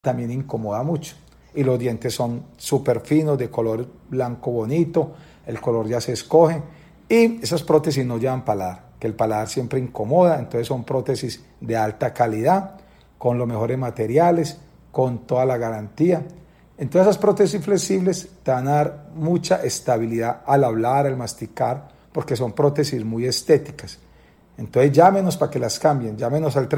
también incomoda mucho. Y los dientes son súper finos, de color blanco bonito, el color ya se escoge. Y esas prótesis no llevan paladar, que el paladar siempre incomoda, entonces son prótesis de alta calidad, con los mejores materiales, con toda la garantía. Entonces esas prótesis flexibles te van a dar mucha estabilidad al hablar, al masticar, porque son prótesis muy estéticas. Entonces llámenos para que las cambien, llámenos al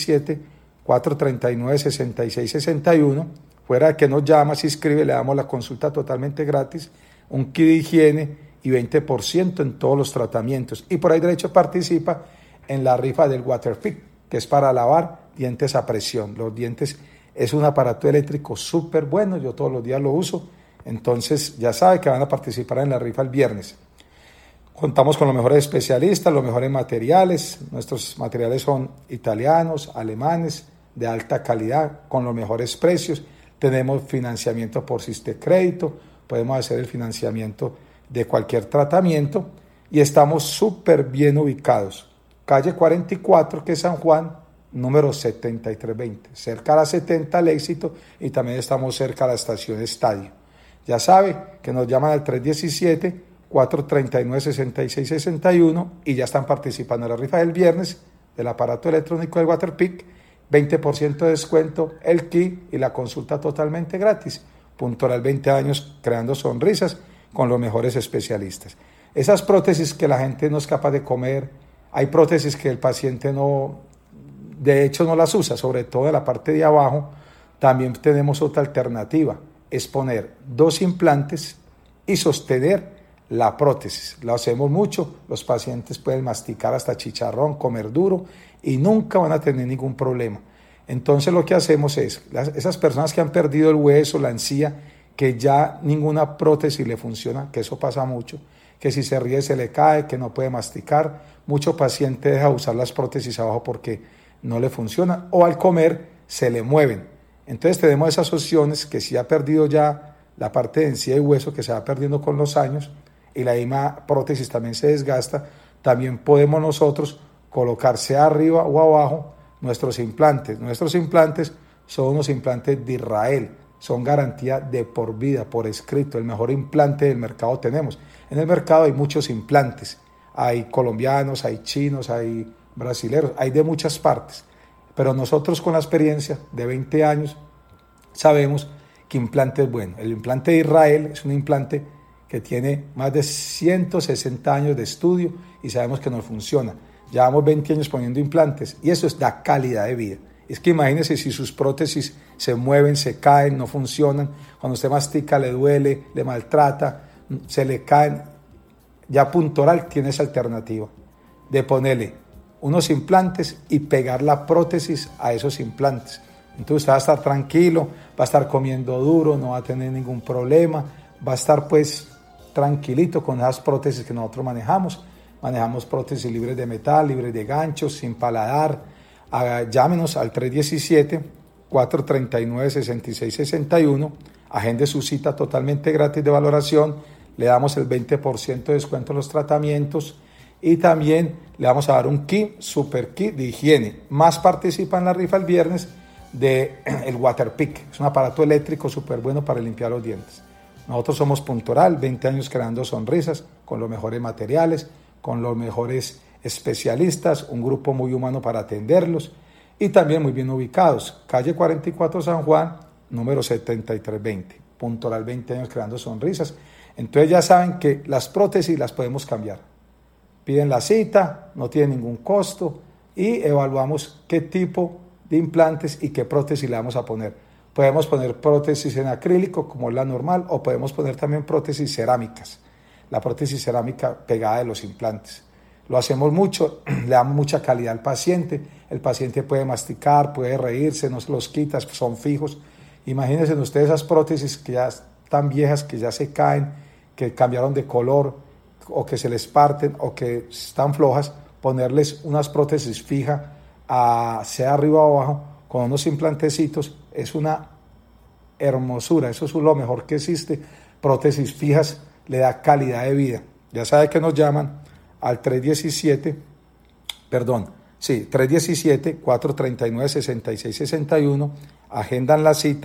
317-439-6661, fuera de que nos llama, se inscribe, le damos la consulta totalmente gratis, un kit de higiene y 20% en todos los tratamientos. Y por ahí derecho participa en la rifa del Waterpik, que es para lavar dientes a presión. Los dientes es un aparato eléctrico súper bueno, yo todos los días lo uso, entonces ya sabe que van a participar en la rifa el viernes. Contamos con los mejores especialistas, los mejores materiales, nuestros materiales son italianos, alemanes, de alta calidad, con los mejores precios. Tenemos financiamiento por Sistecrédito, podemos hacer el financiamiento de cualquier tratamiento y estamos súper bien ubicados. Calle 44, que es San Juan, número 7320, cerca a la 70 al Éxito, y también estamos cerca a la estación Estadio. Ya sabe que nos llaman al 317-439-6661 y ya están participando en la rifa del viernes del aparato electrónico del Waterpik, 20% de descuento, el kit y la consulta totalmente gratis. Puntual 20 años creando sonrisas con los mejores especialistas. Esas prótesis que la gente no es capaz de comer, hay prótesis que el paciente no, de hecho no las usa, sobre todo en la parte de abajo. También tenemos otra alternativa, es poner 2 implantes y sostener la prótesis. Lo hacemos mucho, los pacientes pueden masticar hasta chicharrón, comer duro y nunca van a tener ningún problema. Entonces lo que hacemos es, esas personas que han perdido el hueso, la encía, que ya ninguna prótesis le funciona, que eso pasa mucho, que si se ríe se le cae, que no puede masticar, mucho paciente deja de usar las prótesis abajo porque no le funciona, o al comer se le mueven. Entonces tenemos esas opciones que si ha perdido ya la parte de encía y hueso, que se va perdiendo con los años, y la misma prótesis también se desgasta, también podemos nosotros colocar sea arriba o abajo nuestros implantes. Nuestros implantes son unos implantes de Israel, son garantía de por vida, por escrito, el mejor implante del mercado tenemos. En el mercado hay muchos implantes, hay colombianos, hay chinos, hay brasileños, hay de muchas partes, pero nosotros con la experiencia de 20 años sabemos que implante es bueno. El implante de Israel es un implante que tiene más de 160 años de estudio y sabemos que nos funciona. Llevamos 20 años poniendo implantes y eso da calidad de vida. Es que imagínense si sus prótesis se mueven, se caen, no funcionan, cuando usted mastica le duele, le maltrata, se le caen. Ya Puntoral tiene esa alternativa de ponerle unos implantes y pegar la prótesis a esos implantes. Entonces usted va a estar tranquilo, va a estar comiendo duro, no va a tener ningún problema, va a estar pues tranquilito con esas prótesis que nosotros manejamos. Manejamos prótesis libres de metal, libres de ganchos, sin paladar. Llámenos al 317-439-6661, agende su cita totalmente gratis de valoración, le damos el 20% de descuento en los tratamientos y también le vamos a dar un kit, super kit de higiene. Más participa en la rifa el viernes del Waterpik, es un aparato eléctrico súper bueno para limpiar los dientes. Nosotros somos Puntoral, 20 años creando sonrisas con los mejores materiales, con los mejores especialistas, un grupo muy humano para atenderlos y también muy bien ubicados. Calle 44 San Juan, número 7320. Puntoral, 20 años creando sonrisas. Entonces ya saben que las prótesis las podemos cambiar. Piden la cita, no tiene ningún costo y evaluamos qué tipo de implantes y qué prótesis le vamos a poner. Podemos poner prótesis en acrílico como es la normal o podemos poner también prótesis cerámicas. La prótesis cerámica pegada de los implantes. Lo hacemos mucho, le damos mucha calidad al paciente. El paciente puede masticar, puede reírse, no se los quita, son fijos. Imagínense ustedes esas prótesis que ya están viejas, que ya se caen, que cambiaron de color o que se les parten o que están flojas, ponerles unas prótesis fijas, sea arriba o abajo, con unos implantecitos, es una hermosura, eso es lo mejor que existe. Prótesis fijas le da calidad de vida. Ya sabe que nos llaman al Sí, 317-439-6661, agendan la cita.